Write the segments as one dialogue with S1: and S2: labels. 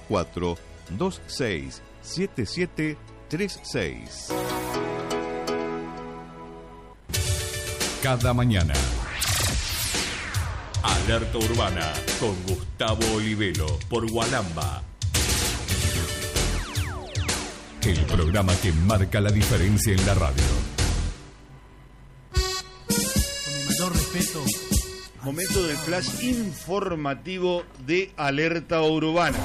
S1: 24267736.
S2: Cada mañana. Alerta Urbana con Gustavo Olivelo por Guanamba. El programa que marca la diferencia en la radio.
S3: Con el mayor respeto.
S4: Momento del flash informativo de Alerta Urbana.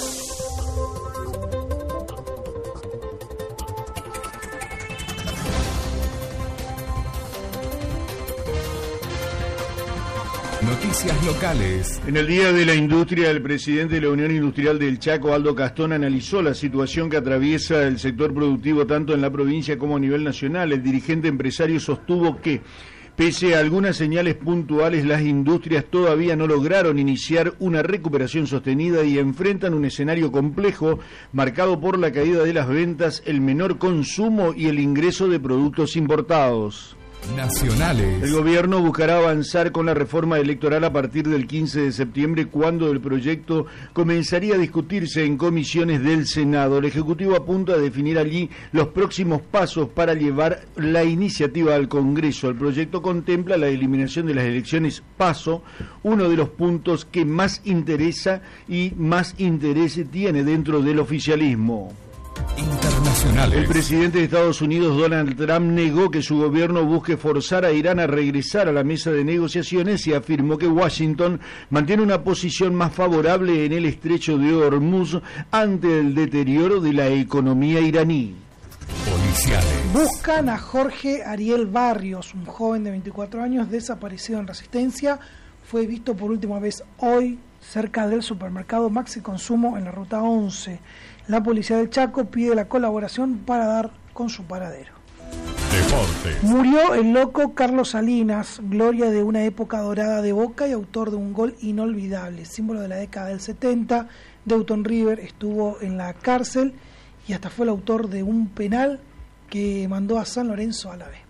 S2: Noticias locales.
S4: En el Día de la Industria, el presidente de la Unión Industrial del Chaco, Aldo Castón, analizó la situación que atraviesa el sector productivo tanto en la provincia como a nivel nacional. El dirigente empresario sostuvo que, pese a algunas señales puntuales, las industrias todavía no lograron iniciar una recuperación sostenida y enfrentan un escenario complejo marcado por la caída de las ventas, el menor consumo y el ingreso de productos importados.
S2: Nacionales.
S4: El gobierno buscará avanzar con la reforma electoral a partir del 15 de septiembre, cuando el proyecto comenzaría a discutirse en comisiones del Senado. El Ejecutivo apunta a definir allí los próximos pasos para llevar la iniciativa al Congreso. El proyecto contempla la eliminación de las elecciones PASO, uno de los puntos que más interesa y más interés tiene dentro del oficialismo.
S2: Internacionales.
S4: El presidente de Estados Unidos, Donald Trump, negó que su gobierno busque forzar a Irán a regresar a la mesa de negociaciones y afirmó que Washington mantiene una posición más favorable en el estrecho de Hormuz ante el deterioro de la economía iraní.
S2: Policiales.
S5: Buscan a Jorge Ariel Barrios, un joven de 24 años desaparecido en Resistencia. Fue visto por última vez hoy cerca del supermercado Maxi Consumo en la ruta 11. La policía del Chaco pide la colaboración para dar con su paradero.
S2: Deportes.
S5: Murió el loco Carlos Salinas, gloria de una época dorada de Boca y autor de un gol inolvidable, símbolo de la década del 70. Deuton River estuvo en la cárcel y hasta fue el autor de un penal que mandó a San Lorenzo a la B.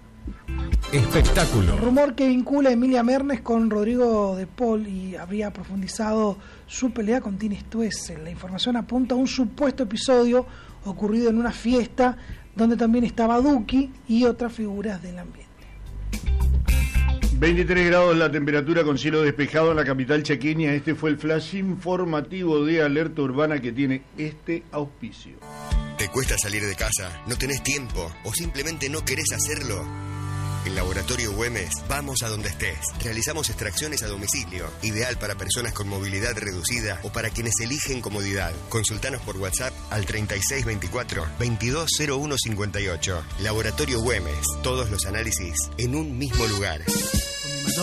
S2: Espectáculo.
S5: El rumor que vincula a Emilia Mernes con Rodrigo de Paul y habría profundizado su pelea con Tini Stoessel. La información apunta a un supuesto episodio ocurrido en una fiesta donde también estaba Duki y otras figuras del ambiente.
S4: 23 grados la temperatura con cielo despejado en la capital chaqueña. Este fue el flash informativo de Alerta Urbana que tiene este auspicio.
S6: ¿Te cuesta salir de casa? ¿No tenés tiempo? ¿O simplemente no querés hacerlo? En Laboratorio Güemes, vamos a donde estés. Realizamos extracciones a domicilio, ideal para personas con movilidad reducida o para quienes eligen comodidad. Consultanos por WhatsApp al 3624-220158. Laboratorio Güemes, todos los análisis en un mismo lugar.